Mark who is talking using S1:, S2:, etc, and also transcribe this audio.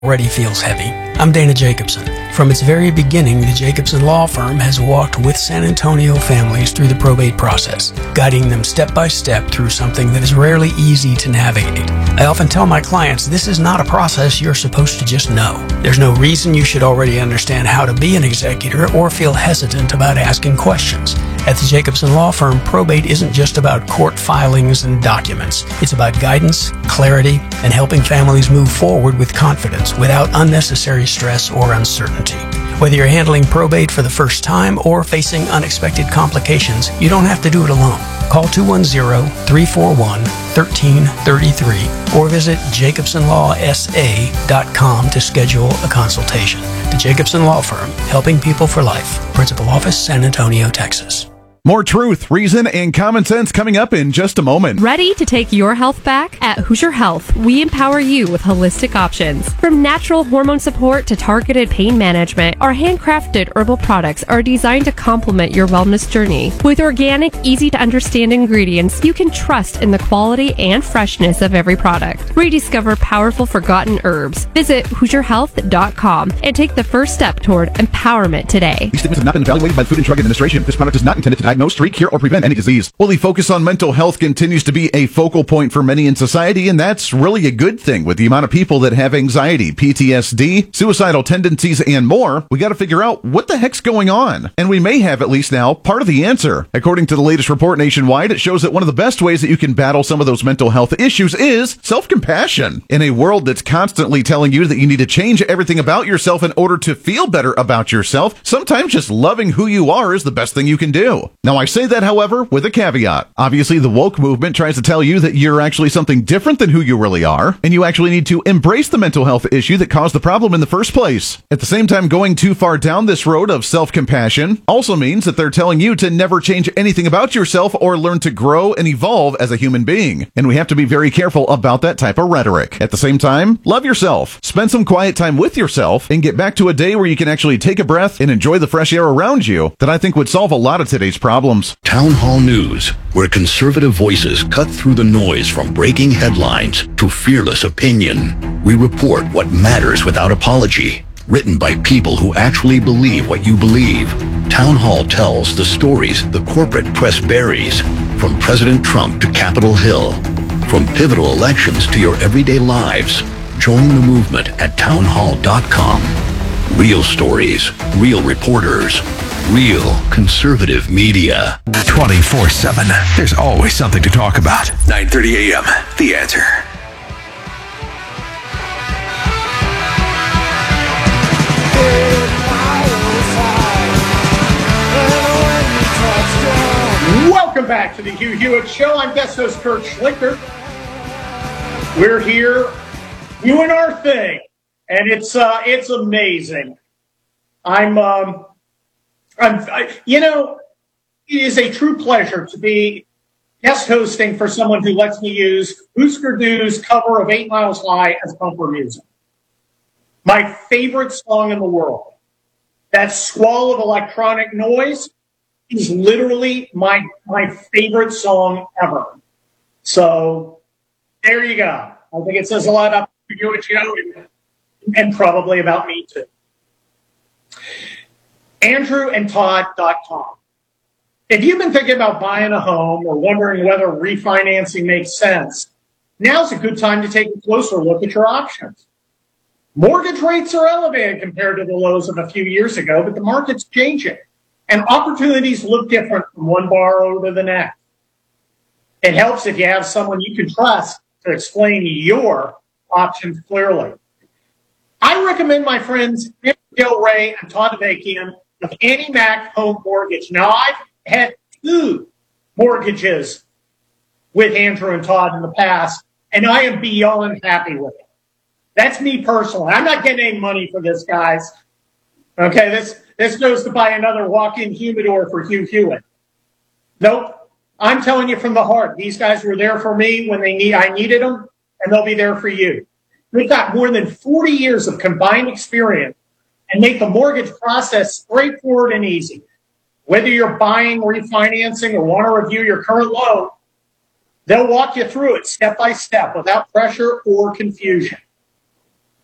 S1: already feels heavy. I'm Dana Jacobson. From its very beginning, the Jacobson Law Firm has walked with San Antonio families through the probate process, guiding them step by step through something that is rarely easy to navigate. I often tell my clients this is not a process you're supposed to just know. There's no reason you should already understand how to be an executor or feel hesitant about asking questions. At the Jacobson Law Firm, probate isn't just about court filings and documents. It's about guidance, clarity, and helping families move forward with confidence without unnecessary stress or uncertainty. Whether you're handling probate for the first time or facing unexpected complications, you don't have to do it alone. Call 210-341-1333 or visit jacobsonlawsa.com to schedule a consultation. The Jacobson Law Firm, helping people for life. Principal Office, San Antonio, Texas.
S2: More truth, reason, and common sense coming up in just a moment.
S3: Ready to take your health back? At Hoosier Health, we empower you with holistic options. From natural hormone support to targeted pain management, our handcrafted herbal products are designed to complement your wellness journey. With organic, easy-to-understand ingredients, you can trust in the quality and freshness of every product. Rediscover powerful forgotten herbs. Visit HoosierHealth.com and take the first step toward empowerment today.
S2: These statements have not been evaluated by the Food and Drug Administration. This product is not intended to diagnose, treat, cure, or prevent any disease. Well, the focus on mental health continues to be a focal point for many in society, and that's really a good thing. With the amount of people that have anxiety, PTSD, suicidal tendencies, and more, we got to figure out what the heck's going on. And we may have, at least now, part of the answer. According to the latest report nationwide, it shows that one of the best ways that you can battle some of those mental health issues is self-compassion. In a world that's constantly telling you that you need to change everything about yourself in order to feel better about yourself, sometimes just loving who you are is the best thing you can do. Now, I say that, however, with a caveat. Obviously, the woke movement tries to tell you that you're actually something different than who you really are, and you actually need to embrace the mental health issue that caused the problem in the first place. At the same time, going too far down this road of self-compassion also means that they're telling you to never change anything about yourself or learn to grow and evolve as a human being. And we have to be very careful about that type of rhetoric. At the same time, love yourself, spend some quiet time with yourself, and get back to a day where you can actually take a breath and enjoy the fresh air around you. That I think would solve a lot of today's problems.
S4: Town Hall News, where conservative voices cut through the noise from breaking headlines to fearless opinion. We report what matters without apology. Written by people who actually believe what you believe. Town Hall tells the stories the corporate press buries, from President Trump to Capitol Hill. From pivotal elections to your everyday lives. Join the movement at townhall.com. Real stories, real reporters, real conservative media.
S5: 24/7. There's always something to talk about. 9:30 a.m. The Answer.
S6: Welcome back to the Hugh Hewitt Show. I'm guest host Kurt Schlichter. We're here doing our thing, and it's amazing. It is a true pleasure to be guest hosting for someone who lets me use Husker Du's cover of 8 Miles High as bumper music. My favorite song in the world. That squall of electronic noise is literally my favorite song ever. So there you go. I think it says a lot about you and probably about me too. AndrewandTodd.com. If you've been thinking about buying a home or wondering whether refinancing makes sense, now's a good time to take a closer look at your options. Mortgage rates are elevated compared to the lows of a few years ago, but the market's changing, and opportunities look different from one borrower to the next. It helps if you have someone you can trust to explain your options clearly. I recommend my friends Gil Ray and Todd Avakian of Annie Mac Home Mortgage. Now, I've had 2 mortgages with Andrew and Todd in the past, and I am beyond happy with it. That's me personally. I'm not getting any money for this, guys. Okay, this goes to buy another walk-in humidor for Hugh Hewitt. Nope. I'm telling you from the heart, these guys were there for me when I needed them, and they'll be there for you. We've got more than 40 years of combined experience and make the mortgage process straightforward and easy. Whether you're buying, refinancing, or want to review your current loan, they'll walk you through it step by step without pressure or confusion.